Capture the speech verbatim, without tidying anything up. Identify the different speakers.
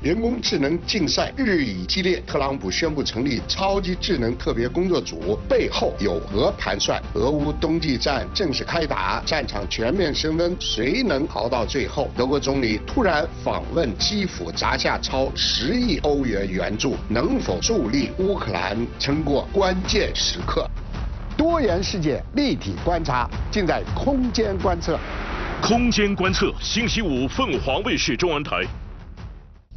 Speaker 1: 人工智能竞赛日益激烈，特朗普宣布成立超级智能特别工作组，背后有何盘算？俄乌冬季战正式开打，战场全面升温，谁能熬到最后？德国总理突然访问基辅，砸下超十亿欧元援助，能否助力乌克兰撑过关键时刻？
Speaker 2: 多元世界立体观察，尽在空间观测。
Speaker 3: 空间观测，星期五凤凰卫视中文台。